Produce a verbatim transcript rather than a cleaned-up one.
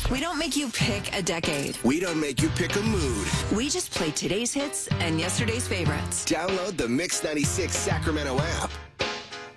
We don't make you pick a decade. We don't make you pick a mood. We just play today's hits and yesterday's favorites. Download the Mix ninety-six Sacramento app.